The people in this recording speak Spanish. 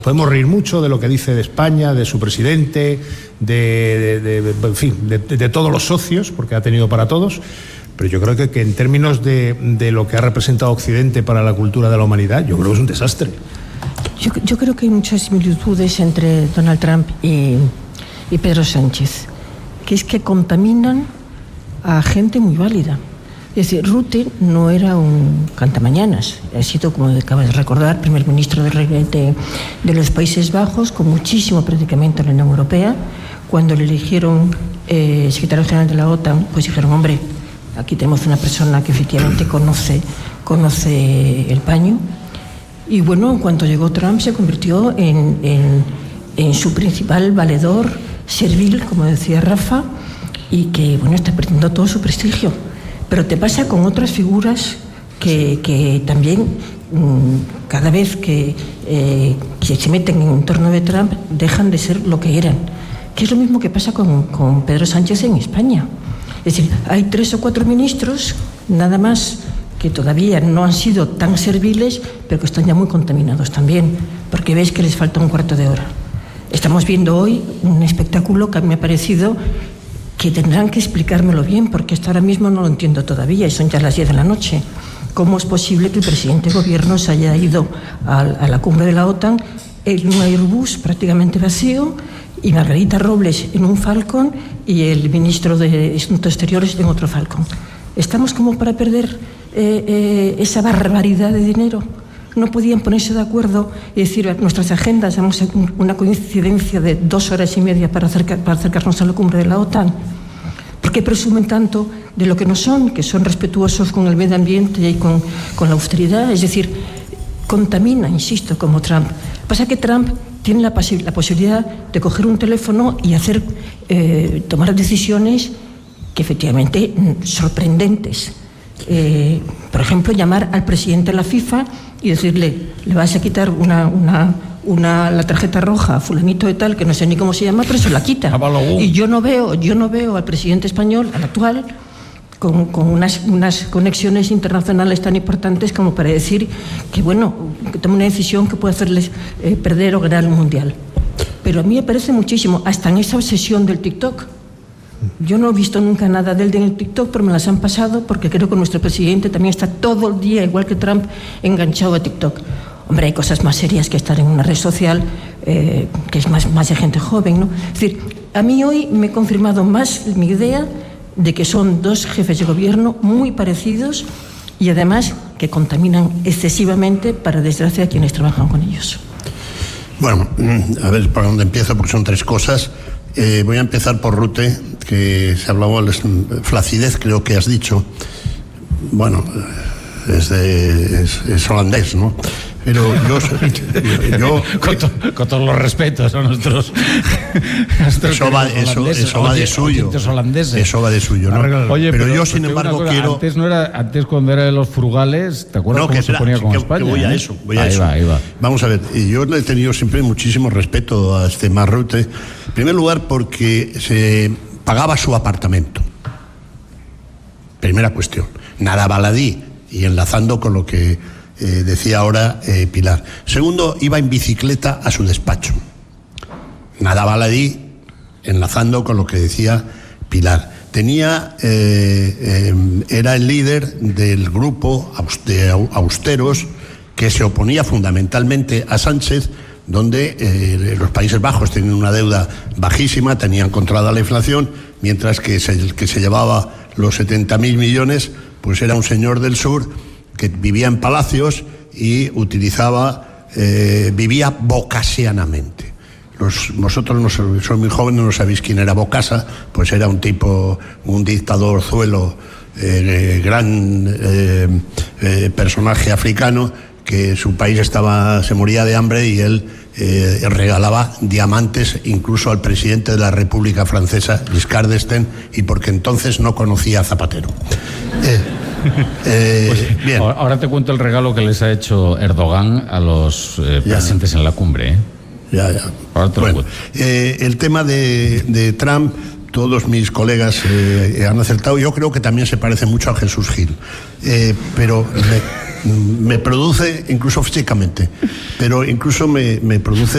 Podemos reír mucho de lo que dice de España, de su presidente, en fin, de todos los socios, porque ha tenido para todos, pero yo creo que en términos de lo que ha representado Occidente para la cultura de la humanidad, yo creo que es un desastre. Yo creo que hay muchas similitudes entre Donald Trump y Pedro Sánchez, que es que contaminan a gente muy válida. Es decir, Rutte no era un cantamañanas, ha sido, como acabas de recordar, primer ministro de los Países Bajos, con muchísimo predicamento en la Unión Europea. Cuando le eligieron secretario general de la OTAN, pues dijeron, hombre, aquí tenemos una persona que efectivamente conoce el paño. Y bueno, en cuanto llegó Trump, se convirtió en su principal valedor, servil, como decía Rafa, y que, bueno, está perdiendo todo su prestigio. Pero te pasa con otras figuras que también cada vez que se meten en el entorno de Trump dejan de ser lo que eran, que es lo mismo que pasa con Pedro Sánchez en España. Es decir, hay 3 o 4 ministros nada más que todavía no han sido tan serviles, pero que están ya muy contaminados también, porque ves que les falta un cuarto de hora. Estamos viendo hoy un espectáculo que a mí me ha parecido que tendrán que explicármelo bien, porque hasta ahora mismo no lo entiendo todavía, y son ya las 10 de la noche. ¿Cómo es posible que el presidente de gobierno se haya ido a la cumbre de la OTAN en un Airbus prácticamente vacío, y Margarita Robles en un Falcon y el ministro de Asuntos Exteriores en otro Falcon? ¿Estamos como para perder esa barbaridad de dinero? No podían ponerse de acuerdo y decir, nuestras agendas, damos una coincidencia de 2 horas y media para acercarnos a la cumbre de la OTAN. ¿Por qué presumen tanto de lo que no son, que son respetuosos con el medio ambiente y con la austeridad? Es decir, contamina, insisto, como Trump. Pasa que Trump tiene la posibilidad de coger un teléfono y tomar decisiones que efectivamente sorprendentes. Por ejemplo, llamar al presidente de la FIFA y decirle, le vas a quitar la tarjeta roja a fulanito de tal, que no sé ni cómo se llama, pero se la quita. Y yo no veo al presidente español, al actual, con unas conexiones internacionales tan importantes como para decir que, bueno, que tome una decisión que puede hacerles perder o ganar el Mundial. Pero a mí me parece muchísimo, hasta en esa obsesión del TikTok. Yo no he visto nunca nada de él en el TikTok, pero me las han pasado, porque creo que nuestro presidente también está todo el día, igual que Trump, enganchado a TikTok. Hombre, hay cosas más serias que estar en una red social que es más de gente joven, ¿no? Es decir, a mí hoy me he confirmado más mi idea de que son 2 jefes de gobierno muy parecidos y además que contaminan excesivamente, para desgracia, a quienes trabajan con ellos. Bueno, a ver por dónde empiezo, porque son 3 cosas. Voy a empezar por Rutte, que se hablaba de flacidez, creo que has dicho. Bueno, es holandés, ¿no? Pero yo con todos los respetos a nuestros eso va de suyo. Eso va de suyo, ¿no? Oye, pero yo, sin embargo, quiero... Antes cuando era de los frugales, ¿te acuerdas cómo se ponía con España? Voy a eso. Ahí va. Vamos a ver, yo le he tenido siempre muchísimo respeto a Mark Rutte. En primer lugar, porque se pagaba su apartamento. Primera cuestión. Nada baladí, y enlazando con lo que decía ahora Pilar. Segundo, iba en bicicleta a su despacho. Nada baladí, enlazando con lo que decía Pilar. Era el líder del grupo de austeros que se oponía fundamentalmente a Sánchez, donde los Países Bajos tenían una deuda bajísima, tenían controlada la inflación, mientras que el que se llevaba los 70.000 millones, pues era un señor del sur que vivía en palacios y vivía bocasianamente. Vosotros sois muy jóvenes, no sabéis quién era Bokassa, pues era un dictador zuelo, gran personaje africano, que su país se moría de hambre y él regalaba diamantes incluso al presidente de la República Francesa, Giscard d'Estaing, y porque entonces no conocía a Zapatero. Bien. Ahora te cuento el regalo que les ha hecho Erdogan a los presentes en la cumbre. Ya. Ahora te lo cuento. El tema de Trump, todos mis colegas han acertado. Yo creo que también se parece mucho a Jesús Gil, pero me produce, incluso físicamente, pero incluso me produce